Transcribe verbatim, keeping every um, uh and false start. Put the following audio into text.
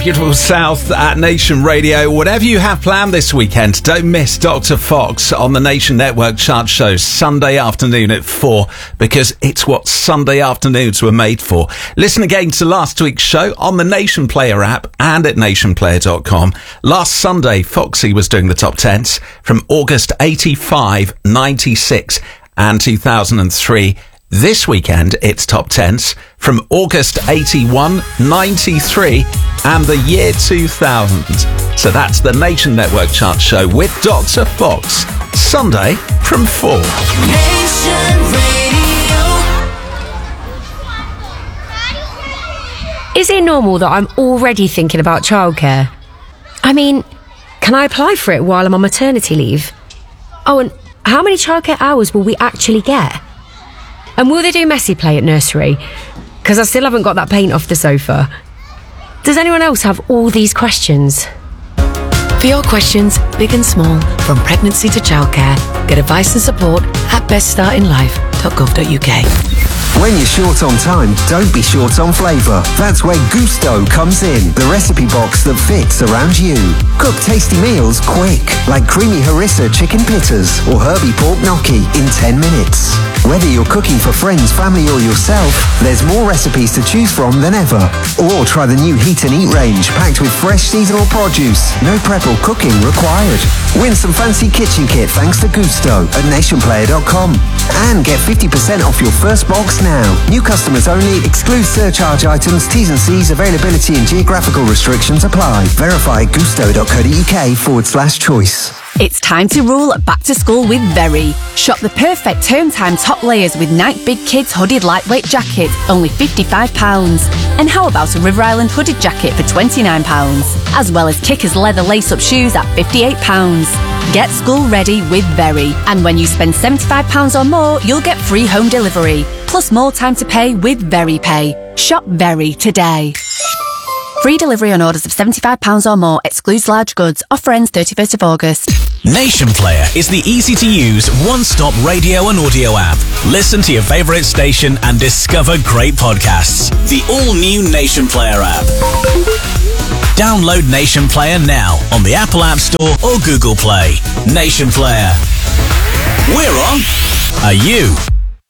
Beautiful South at Nation Radio. Whatever you have planned this weekend, don't miss Doctor Fox on the Nation Network chart show Sunday afternoon at four, because it's what Sunday afternoons were made for. Listen again to last week's show on the Nation Player app and at nation player dot com. Last Sunday, Foxy was doing the top tens from August eighty-five, ninety-six and two thousand three. This weekend, it's top tens from August eighty-one, ninety-three and the year two thousand. So that's the Nation Network chart show with Doctor Fox, Sunday from four. Nation Radio. Is it normal that I'm already thinking about childcare? I mean, can I apply for it while I'm on maternity leave? Oh, and how many childcare hours will we actually get? And will they do messy play at nursery? Because I still haven't got that paint off the sofa. Does anyone else have all these questions? For your questions, big and small, from pregnancy to childcare, get advice and support at best starting life dot gov dot u k. When you're short on time, don't be short on flavour. That's where Gousto comes in, the recipe box that fits around you. Cook tasty meals quick, like creamy harissa chicken pittas or herby pork gnocchi in ten minutes. Whether you're cooking for friends, family or yourself, there's more recipes to choose from than ever. Or try the new Heat and Eat range, packed with fresh seasonal produce. No prep or cooking required. Win some fancy kitchen kit thanks to Gousto at nation player dot com. And get fifty percent off your first box now. New customers only, exclude surcharge items, T's and C's, availability and geographical restrictions apply. Verify gousto dot co dot u k forward slash choice. It's time to rule back to school with Very. Shop the perfect term time top layers with Night Big Kids hooded lightweight jacket, only fifty-five pounds. And how about a River Island hooded jacket for twenty-nine pounds? As well as Kickers leather lace-up shoes at fifty-eight pounds. Get school ready with Very. And when you spend seventy-five pounds or more, you'll get free home delivery. Plus more time to pay with Very Pay. Shop Very today. Free delivery on orders of seventy-five pounds or more. Excludes large goods. Offer ends thirty-first of August. Nation Player is the easy-to-use, one-stop radio and audio app. Listen to your favourite station and discover great podcasts. The all-new Nation Player app. Download Nation Player now on the Apple App Store or Google Play. Nation Player. We're on. Are you?